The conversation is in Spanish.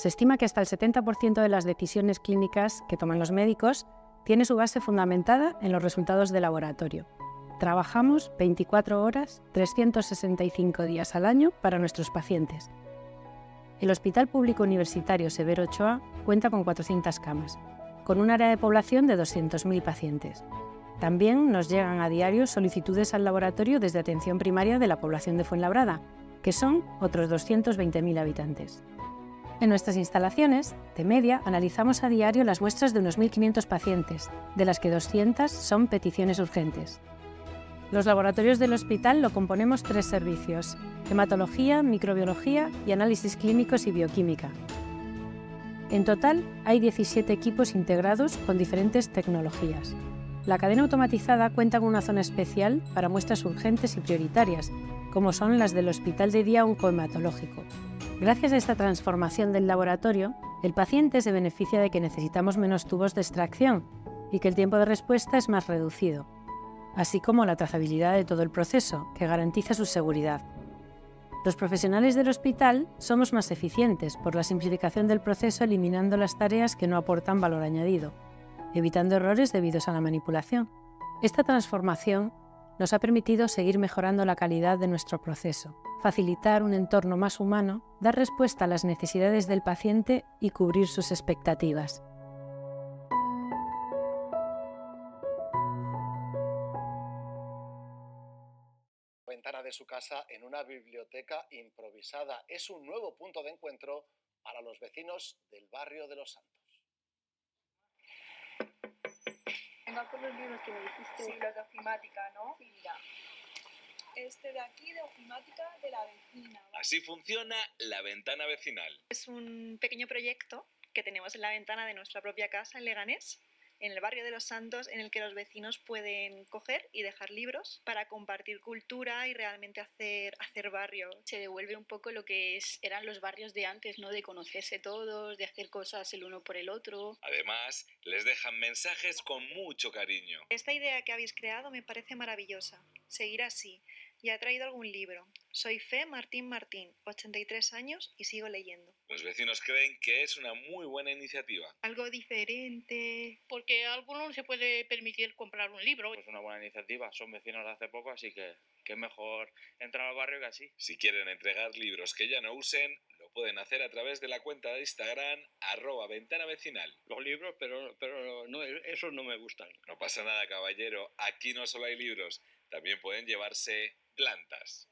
Se estima que hasta el 70% de las decisiones clínicas que toman los médicos tiene su base fundamentada en los resultados de laboratorio. Trabajamos 24 horas, 365 días al año para nuestros pacientes. El Hospital Público Universitario Severo Ochoa cuenta con 400 camas, con un área de población de 200.000 pacientes. También nos llegan a diario solicitudes al laboratorio desde atención primaria de la población de Fuenlabrada, que son otros 220.000 habitantes. En nuestras instalaciones, de media, analizamos a diario las muestras de unos 1.500 pacientes, de las que 200 son peticiones urgentes. Los laboratorios del hospital lo componemos 3 servicios: hematología, microbiología y análisis clínicos y bioquímica. En total, hay 17 equipos integrados con diferentes tecnologías. La cadena automatizada cuenta con una zona especial para muestras urgentes y prioritarias, como son las del Hospital de Día Oncohematológico. Gracias a esta transformación del laboratorio, el paciente se beneficia de que necesitamos menos tubos de extracción y que el tiempo de respuesta es más reducido, así como la trazabilidad de todo el proceso, que garantiza su seguridad. Los profesionales del hospital somos más eficientes por la simplificación del proceso, eliminando las tareas que no aportan valor añadido, evitando errores debidos a la manipulación. Esta transformación nos ha permitido seguir mejorando la calidad de nuestro proceso, facilitar un entorno más humano, dar respuesta a las necesidades del paciente y cubrir sus expectativas. Ventana de su casa en una biblioteca improvisada. Es un nuevo punto de encuentro para los vecinos del barrio de Los Santos. Venga por los libros que me dijiste. Sí, los de ofimática, ¿no? Sí, mira. Este de aquí, de ofimática de la vecina. ¿Vale? Así funciona la ventana vecinal. Es un pequeño proyecto que tenemos en la ventana de nuestra propia casa en Leganés, en el barrio de Los Santos, en el que los vecinos pueden coger y dejar libros para compartir cultura y realmente hacer barrio. Se devuelve un poco lo que eran los barrios de antes, ¿no? De conocerse todos, de hacer cosas el uno por el otro. Además, les dejan mensajes con mucho cariño. Esta idea que habéis creado me parece maravillosa. Seguir así. Ya he traído algún libro. Soy Fe Martín Martín, 83 años y sigo leyendo. Los vecinos creen que es una muy buena iniciativa. Algo diferente. Porque a alguno no se puede permitir comprar un libro. Es una buena iniciativa, son vecinos de hace poco, así que es mejor entrar al barrio que así. Si quieren entregar libros que ya no usen, lo pueden hacer a través de la cuenta de Instagram @ventanavecinal. Los libros, pero no, esos no me gustan. No pasa nada, caballero, aquí no solo hay libros, también pueden llevarse plantas.